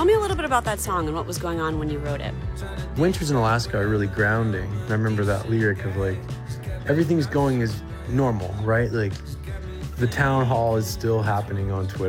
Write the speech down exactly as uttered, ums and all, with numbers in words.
me a little bit about that song and what was going on when you wrote it. Winters in Alaska are really grounding. I remember that lyric of like, everything's going as normal, right? Like the town hall is still happening on Twitter.